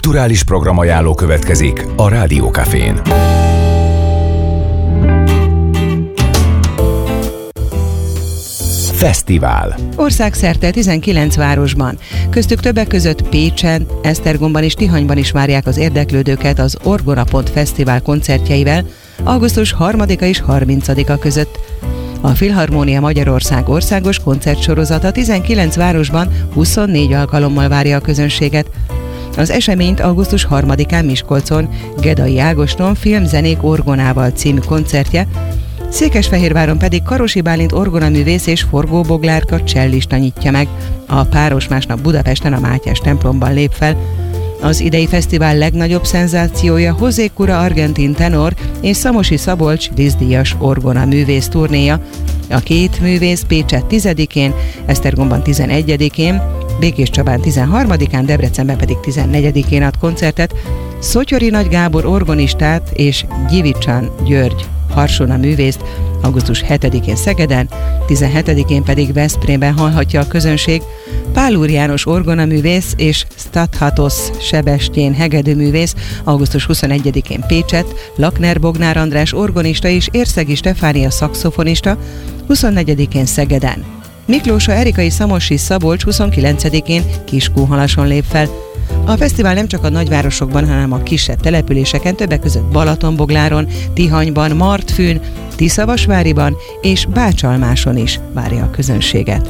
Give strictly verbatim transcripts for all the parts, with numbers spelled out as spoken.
Kulturális programajánló következik a Rádió Cafén. Fesztivál. Országszerte tizenkilenc városban, köztük többek között Pécsen, Esztergomban és Tihanyban is várják az érdeklődőket az Orgona Pont Fesztivál koncertjeivel augusztus harmadika és harmincadika között. A Filharmónia Magyarország országos koncertsorozata tizenkilenc városban huszonnégy alkalommal várja a közönséget. Az eseményt augusztus harmadikán Miskolcon Gedai Ágoston Filmzenék orgonával című koncertje, Székesfehérváron pedig Karosi Bálint orgonaművész és Forgó Boglárka csellista nyitja meg. A páros másnap Budapesten a Mátyás templomban lép fel. Az idei fesztivál legnagyobb szenzációja José Cura argentin tenor és Szamosi Szabolcs díszdíjas orgonaművész turnéja. A két művész Pécset tizedikén, Esztergomban tizenegyedikén, Békéscsabán tizenharmadikán, Debrecenben pedig tizennegyedikén ad koncertet. Szottyori Nagy Gábor orgonistát és Gyivicsan György harsona művészt augusztus hetedikén Szegeden, tizenhetedikén pedig Veszprémben hallhatja a közönség. Pál Úr János orgonaművész és Stathatos Sebestyén hegedűművész augusztus huszonegyedikén Pécset, Lakner Bognár András orgonista és Érszegi Stefánia szaxofonista huszonnegyedikén Szegeden. Miklósa Erikai Szamosi Szabolcs huszonkilencedikén Kiskunhalason lép fel. A fesztivál nem csak a nagyvárosokban, hanem a kisebb településeken, többek között Balatonbogláron, Tihanyban, Martfűn, Tiszavasváriban és Bácsalmáson is várja a közönséget.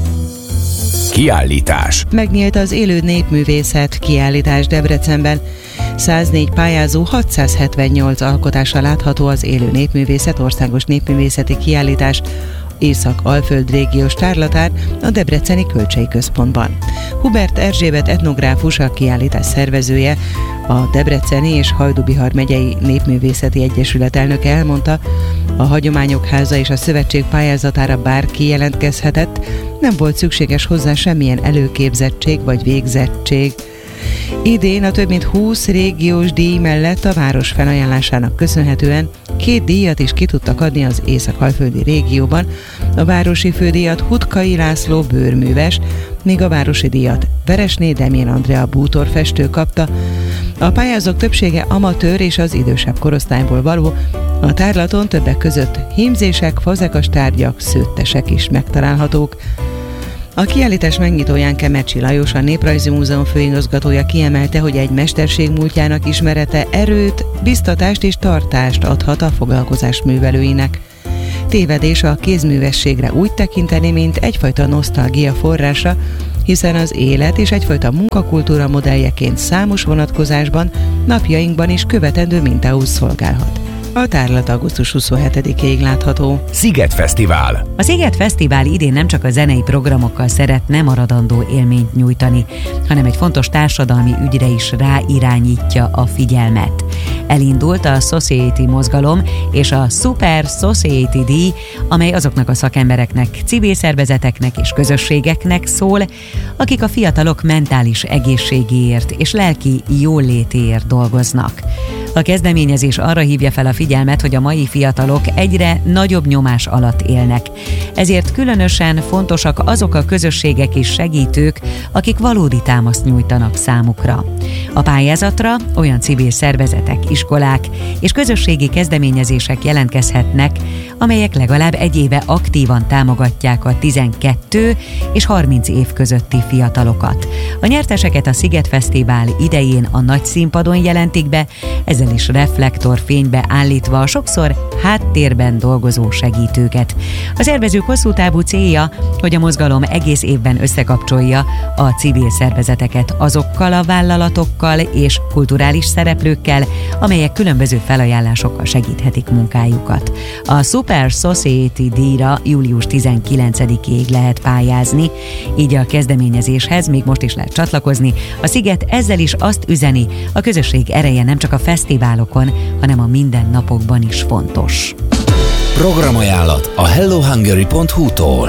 Kiállítás. Megnyílt az élő népművészet kiállítás Debrecenben. száznégy pályázó hatszázhetvennyolc alkotással látható az élő népművészet országos népművészeti kiállítás Észak-Alföld régiós tárlatán a Debreceni Kölcsei Központban. Hubert Erzsébet etnográfus, a kiállítás szervezője, a Debreceni és Hajdú-Bihar megyei Népművészeti Egyesület elnöke elmondta, a Hagyományok Háza és a Szövetség pályázatára bárki jelentkezhetett, nem volt szükséges hozzá semmilyen előképzettség vagy végzettség. Idén a több mint húsz régiós díj mellett a város felajánlásának köszönhetően két díjat is ki tudtak adni az észak-alföldi régióban. A városi fődíjat Hutkai László bőrműves, míg a városi díjat Veresné Demjén Andrea bútorfestő kapta. A pályázók többsége amatőr és az idősebb korosztályból való, a tárlaton többek között hímzések, fazekas tárgyak, szőttesek is megtalálhatók. A kiállítás megnyitóján Kemetsi Lajos, a Néprajzi Múzeum főigazgatója kiemelte, hogy egy mesterség múltjának ismerete erőt, biztatást és tartást adhat a foglalkozás művelőinek. Tévedés a kézművességre úgy tekinteni, mint egyfajta nosztalgia forrása, hiszen az élet és egyfajta munkakultúra modelljeként számos vonatkozásban napjainkban is követendő mintául szolgálhat. A tárlat augusztus huszonhetedikéig látható. Sziget Fesztivál. A Sziget Fesztivál idén nem csak a zenei programokkal szeretne maradandó élményt nyújtani, hanem egy fontos társadalmi ügyre is ráirányítja a figyelmet. Elindult a Society mozgalom és a Super Society díj, amely azoknak a szakembereknek, civil szervezeteknek és közösségeknek szól, akik a fiatalok mentális egészségéért és lelki jólétéért dolgoznak. A kezdeményezés arra hívja fel a figyelmet, hogy a mai fiatalok egyre nagyobb nyomás alatt élnek. Ezért különösen fontosak azok a közösségek és segítők, akik valódi támaszt nyújtanak számukra. A pályázatra olyan civil szervezetek, iskolák és közösségi kezdeményezések jelentkezhetnek, amelyek legalább egy éve aktívan támogatják a tizenkettő és harminc év közötti fiatalokat. A nyerteseket a Sziget Fesztivál idején a nagy színpadon jelentik be, ezzel is reflektorfénybe állítva a sokszor háttérben dolgozó segítőket. A szervezők hosszú távú célja, hogy a mozgalom egész évben összekapcsolja a civil szervezeteket azokkal a vállalatokkal és kulturális szereplőkkel, amelyek különböző felajánlásokkal segíthetik munkájukat. A Super Society díjra július tizenkilencedikéig lehet pályázni, így a kezdeményezéshez még most is lehet csatlakozni. A Sziget ezzel is azt üzeni, a közösség ereje nem csak a fesztiválokon, hanem a mindennapokban is fontos. Programajánlat a hello hungary pont hu-tól.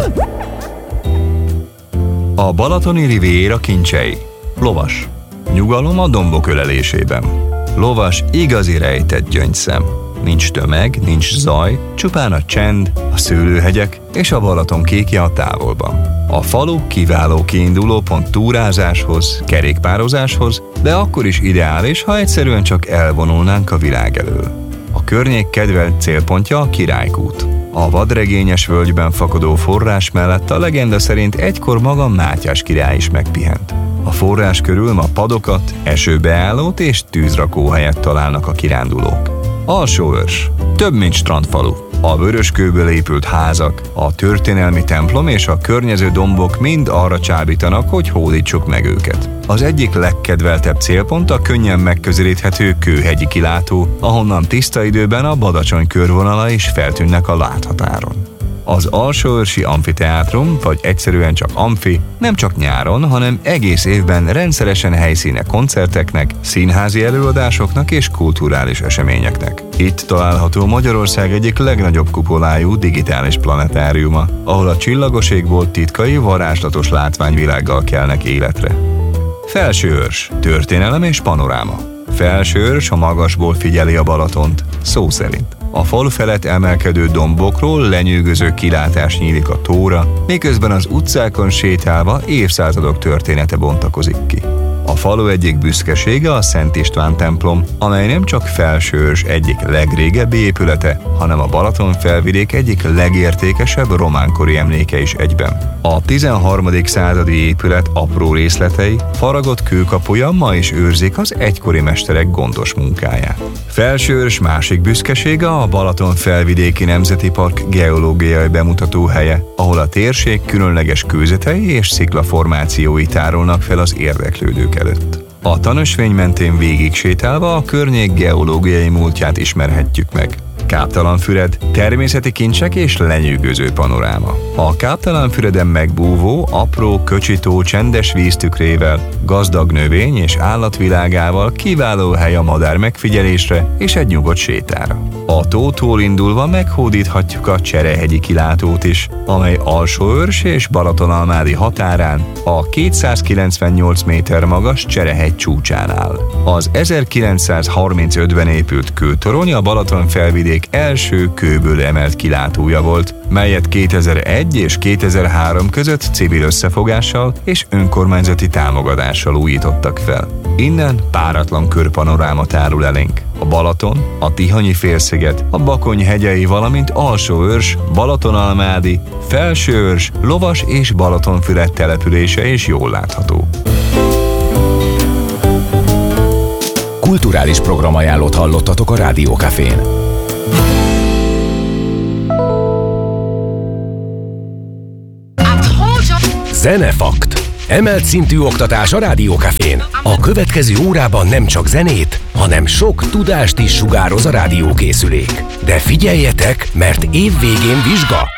A balatoni riviéra kincsei. Lovas. Nyugalom a dombok ölelésében. Lovas igazi rejtett gyöngyszem. Nincs tömeg, nincs zaj, csupán a csend, a szőlőhegyek és a Balaton kékje a távolban. A falu kiváló kiinduló pont túrázáshoz, kerékpározáshoz, de akkor is ideális, ha egyszerűen csak elvonulnánk a világ elől. A környék kedvelt célpontja a Királykút. A vadregényes völgyben fakadó forrás mellett a legenda szerint egykor maga Mátyás király is megpihent. A forrás körül ma padokat, esőbeállót és tűzrakóhelyet találnak a kirándulók. Alsóörs. Több mint strandfalu. A vöröskőből épült házak, a történelmi templom és a környező dombok mind arra csábítanak, hogy hódítsuk meg őket. Az egyik legkedveltebb célpont a könnyen megközelíthető Kőhegyi kilátó, ahonnan tiszta időben a Badacsony körvonala is feltűnnek a láthatáron. Az Alsóörsi Amfiteátrum, vagy egyszerűen csak Amfi, nem csak nyáron, hanem egész évben rendszeresen helyszíne koncerteknek, színházi előadásoknak és kulturális eseményeknek. Itt található Magyarország egyik legnagyobb kupolájú digitális planetáriuma, ahol a csillagos égbolt titkai varázslatos látványvilággal kelnek életre. Felsőörs, történelem és panoráma. Felsőörs a magasból figyeli a Balatont, szó szerint. A falu felett emelkedő dombokról lenyűgöző kilátás nyílik a tóra, miközben az utcákon sétálva évszázadok története bontakozik ki. A falu egyik büszkesége a Szent István templom, amely nem csak Felsőörs egyik legrégebbi épülete, hanem a Balaton felvidék egyik legértékesebb románkori emléke is egyben. A tizenharmadik századi épület apró részletei, faragott kőkapuja ma is őrzik az egykori mesterek gondos munkáját. Felsőörs másik büszkesége a Balaton felvidéki nemzeti park geológiai bemutató helye, ahol a térség különleges kőzetei és sziklaformációi tárolnak fel az érdeklődők előtt. A tanösvény mentén végig sétálva a környék geológiai múltját ismerhetjük meg. Káptalanfüred, természeti kincsek és lenyűgöző panoráma. A Káptalanfüreden megbúvó, apró, köcsitó, csendes víztükrével, gazdag növény és állatvilágával kiváló hely a madár megfigyelésre és egy nyugodt sétára. A tótól indulva meghódíthatjuk a Cserehegyi kilátót is, amely Alsóörs és Balatonalmádi határán a kétszázkilencvennyolc méter magas Cserehegy csúcsán áll. Az ezerkilencszázharmincötben épült kőtorony a Balaton felvidék első kőből emelt kilátója volt, melyet kétezer-egy és kétezer-három között civil összefogással és önkormányzati támogatással újítottak fel. Innen páratlan körpanoráma tárul elénk. A Balaton, a Tihanyi félsziget, a Bakony hegyei, valamint Alsóörs, Balatonalmádi, Felsőörs, Lovas és Balatonfüred települése is jól látható. Kulturális programajánlót hallottatok a Rádió Cafén. Zenefakt. Emelt szintű oktatás a Rádió Cafén. A következő órában nem csak zenét, hanem sok tudást is sugároz a rádiókészülék. De figyeljetek, mert év végén vizsga!